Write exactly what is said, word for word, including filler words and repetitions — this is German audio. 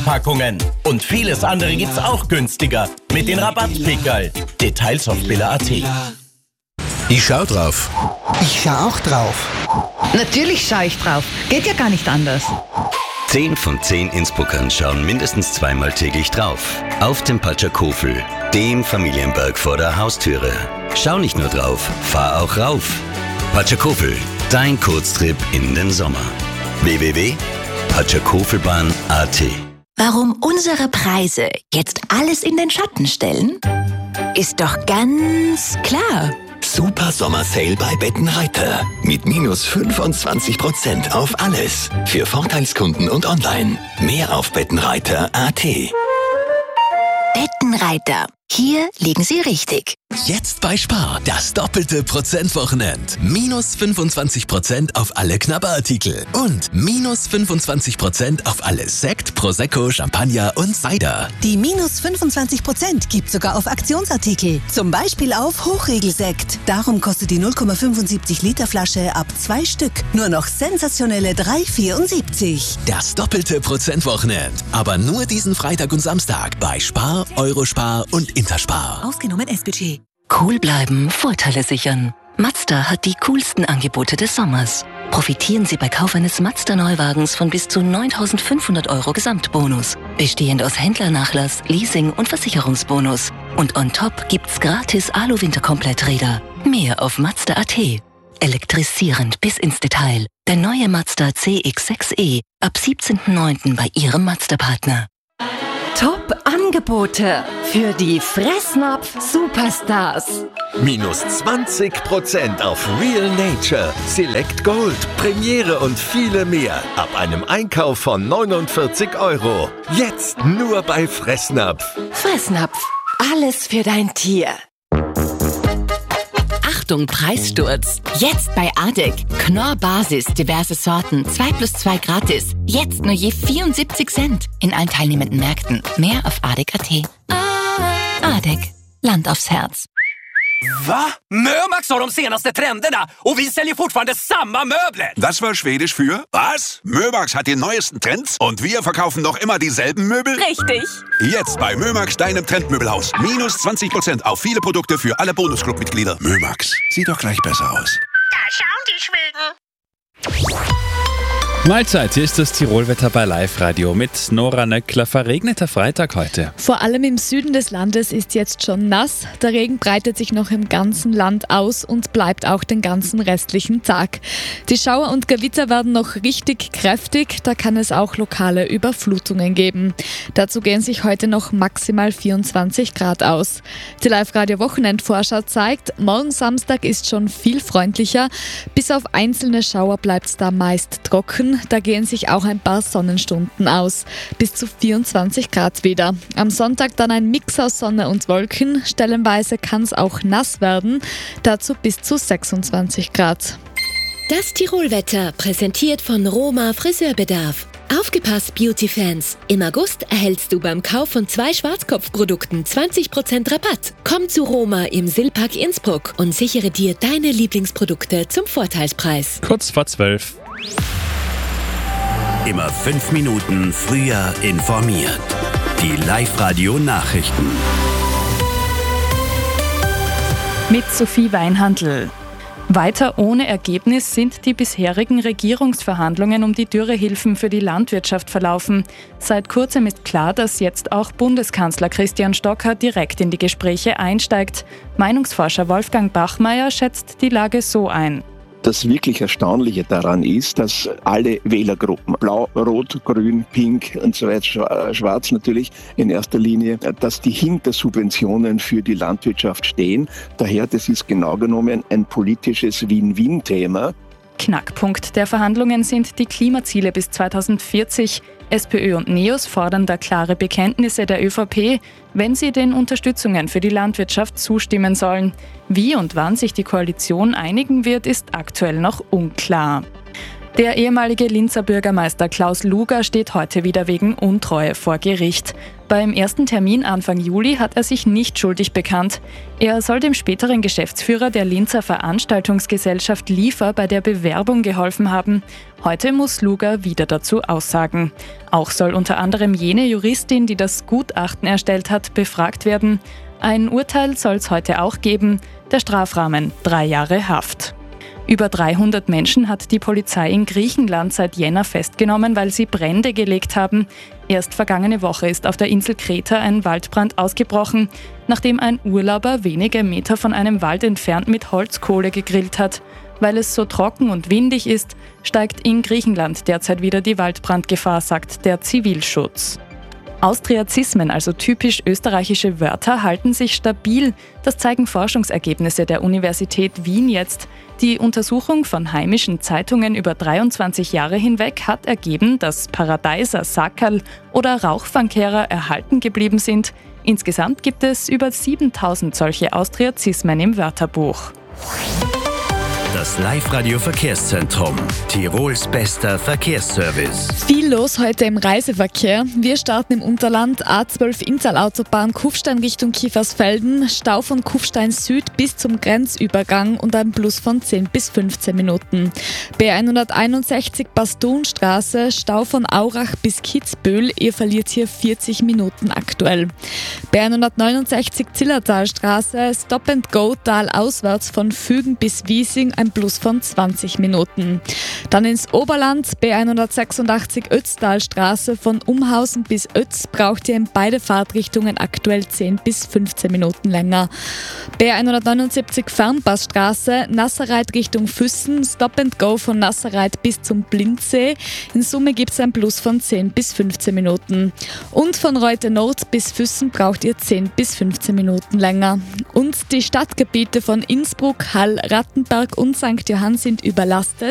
Packungen. Und vieles andere gibt's auch günstiger mit den Rabattpickerl. Details auf billa punkt at. Ich schau drauf. Ich schau auch drauf. Natürlich schaue ich drauf. Geht ja gar nicht anders. Zehn von zehn Innsbruckern schauen mindestens zweimal täglich drauf. Auf dem Patschakofel, dem Familienberg vor der Haustüre. Schau nicht nur drauf, fahr auch rauf. Patschakofel, dein Kurztrip in den Sommer. w w w punkt patschakofelbahn punkt a t. Warum unsere Preise jetzt alles in den Schatten stellen? Ist doch ganz klar. Super Sommer-Sale bei Bettenreiter. Mit minus fünfundzwanzig Prozent auf alles. Für Vorteilskunden und online. Mehr auf bettenreiter punkt a t. Bettenreiter. Hier liegen Sie richtig. Jetzt bei Spar, das doppelte Prozentwochenend. Minus fünfundzwanzig Prozent auf alle Knabberartikel und minus fünfundzwanzig Prozent auf alle Sekt, Prosecco, Champagner und Cider. Die minus fünfundzwanzig Prozent gibt sogar auf Aktionsartikel. Zum Beispiel auf Hochregelsekt. Darum kostet die null Komma fünfundsiebzig Liter Flasche ab zwei Stück nur noch sensationelle drei Komma vierundsiebzig. Das doppelte Prozentwochenend. Aber nur diesen Freitag und Samstag bei Spar, Eurospar und Interspar. Ausgenommen S Budget. Cool bleiben, Vorteile sichern. Mazda hat die coolsten Angebote des Sommers. Profitieren Sie bei Kauf eines Mazda-Neuwagens von bis zu neuntausendfünfhundert Euro Gesamtbonus. Bestehend aus Händlernachlass, Leasing und Versicherungsbonus. Und on top gibt's gratis Alu-Winterkompletträder. Mehr auf mazda punkt a t. Elektrisierend bis ins Detail. Der neue Mazda C X sechs e ab siebzehnten neunten bei Ihrem Mazda-Partner. Top-Angebote für die Fressnapf-Superstars. Minus zwanzig Prozent auf Real Nature, Select Gold, Premiere und viele mehr. Ab einem Einkauf von neunundvierzig Euro. Jetzt nur bei Fressnapf. Fressnapf. Alles für dein Tier. Achtung, Preissturz. Jetzt bei Adek. Knorr Basis, diverse Sorten, zwei plus zwei gratis. Jetzt nur je vierundsiebzig Cent in allen teilnehmenden Märkten. Mehr auf adek punkt a t. Adek. Land aufs Herz. Va? Mömax har de senaste trenderna och vi säljer fortfarande samma möbler. Das war Schwedisch für was? Mömax hat die neuesten Trends und wir verkaufen noch immer dieselben Möbel? Richtig. Jetzt bei Mömax, deinem Trendmöbelhaus. Minus zwanzig Prozent auf viele Produkte für alle Bonusclub-Mitglieder. Mömax, sieht doch gleich besser aus. Da schauen die Schweden. Mahlzeit, hier ist das Tirolwetter bei Live-Radio mit Nora Nöckler. Verregneter Freitag heute. Vor allem im Süden des Landes ist jetzt schon nass. Der Regen breitet sich noch im ganzen Land aus und bleibt auch den ganzen restlichen Tag. Die Schauer und Gewitter werden noch richtig kräftig. Da kann es auch lokale Überflutungen geben. Dazu gehen sich heute noch maximal vierundzwanzig Grad aus. Die Live-Radio-Wochenendvorschau zeigt, morgen Samstag ist schon viel freundlicher. Bis auf einzelne Schauer bleibt es da meist trocken. Da gehen sich auch ein paar Sonnenstunden aus. Bis zu vierundzwanzig Grad wieder. Am Sonntag dann ein Mix aus Sonne und Wolken. Stellenweise kann es auch nass werden. Dazu bis zu sechsundzwanzig Grad. Das Tirolwetter, präsentiert von Roma Friseurbedarf. Aufgepasst, Beauty-Fans! Im August erhältst du beim Kauf von zwei Schwarzkopfprodukten zwanzig Prozent Rabatt. Komm zu Roma im Silpark Innsbruck und sichere dir deine Lieblingsprodukte zum Vorteilspreis. Kurz vor zwölf. Immer fünf Minuten früher informiert. Die Live-Radio-Nachrichten. Mit Sophie Weinhandl. Weiter ohne Ergebnis sind die bisherigen Regierungsverhandlungen um die Dürrehilfen für die Landwirtschaft verlaufen. Seit kurzem ist klar, dass jetzt auch Bundeskanzler Christian Stocker direkt in die Gespräche einsteigt. Meinungsforscher Wolfgang Bachmeier schätzt die Lage so ein. Das wirklich Erstaunliche daran ist, dass alle Wählergruppen, blau, rot, grün, pink und so weiter, schwarz natürlich in erster Linie, dass die hinter Subventionen für die Landwirtschaft stehen. Daher, das ist genau genommen ein politisches Win-Win-Thema. Knackpunkt der Verhandlungen sind die Klimaziele bis zweitausendvierzig. SPÖ und NEOS fordern da klare Bekenntnisse der ÖVP, wenn sie den Unterstützungen für die Landwirtschaft zustimmen sollen. Wie und wann sich die Koalition einigen wird, ist aktuell noch unklar. Der ehemalige Linzer Bürgermeister Klaus Luger steht heute wieder wegen Untreue vor Gericht. Beim ersten Termin Anfang Juli hat er sich nicht schuldig bekannt. Er soll dem späteren Geschäftsführer der Linzer Veranstaltungsgesellschaft Liefer bei der Bewerbung geholfen haben. Heute muss Luger wieder dazu aussagen. Auch soll unter anderem jene Juristin, die das Gutachten erstellt hat, befragt werden. Ein Urteil soll es heute auch geben. Der Strafrahmen drei Jahre Haft. Über dreihundert Menschen hat die Polizei in Griechenland seit Jänner festgenommen, weil sie Brände gelegt haben. Erst vergangene Woche ist auf der Insel Kreta ein Waldbrand ausgebrochen, nachdem ein Urlauber wenige Meter von einem Wald entfernt mit Holzkohle gegrillt hat. Weil es so trocken und windig ist, steigt in Griechenland derzeit wieder die Waldbrandgefahr, sagt der Zivilschutz. Austriazismen, also typisch österreichische Wörter, halten sich stabil. Das zeigen Forschungsergebnisse der Universität Wien jetzt. Die Untersuchung von heimischen Zeitungen über dreiundzwanzig Jahre hinweg hat ergeben, dass Paradeiser, Sackerl oder Rauchfangkehrer erhalten geblieben sind. Insgesamt gibt es über siebentausend solche Austriazismen im Wörterbuch. Das Live-Radio-Verkehrszentrum. Tirols bester Verkehrsservice. Viel los heute im Reiseverkehr. Wir starten im Unterland A zwölf Inntal-Autobahn Kufstein Richtung Kiefersfelden. Stau von Kufstein Süd bis zum Grenzübergang und ein Plus von zehn bis fünfzehn Minuten. B hunderteinundsechzig Bastunstraße, Stau von Aurach bis Kitzbühel. Ihr verliert hier vierzig Minuten aktuell. B hundertneunundsechzig Zillertalstraße, Stop and Go talauswärts von Fügen bis Wiesing. Ein Plus von zwanzig Minuten. Dann ins Oberland, B hundertsechsundachtzig Ötztalstraße von Umhausen bis Ötz braucht ihr in beide Fahrtrichtungen aktuell zehn bis fünfzehn Minuten länger. B hundertneunundsiebzig Fernpassstraße, Nasserreit Richtung Füssen, Stop and Go von Nasserreit bis zum Blindsee. In Summe gibt es ein Plus von zehn bis fünfzehn Minuten. Und von Reute Nord bis Füssen braucht ihr zehn bis fünfzehn Minuten länger. Und die Stadtgebiete von Innsbruck, Hall, Rattenberg und Sankt Johann sind überlastet.